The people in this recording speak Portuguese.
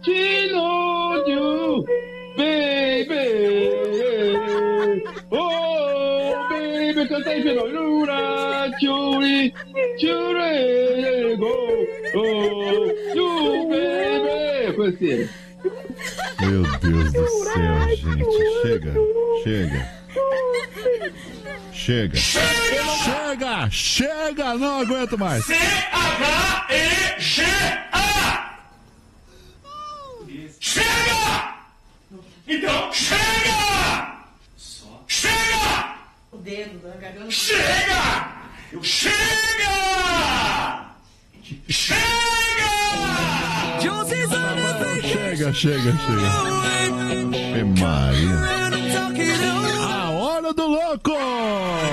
Tino you, baby. Oh, baby, canta aí, Tino. Lura, churi, churi, go. Oh, you, baby. Conheci. Meu Deus do céu, gente. Chega, não aguento mais. C-H-E-G-A. Chega! Então, chega! Chega! O dedo da garganta. Chega! Chega! Chega! Chega. É Maria. A hora do louco!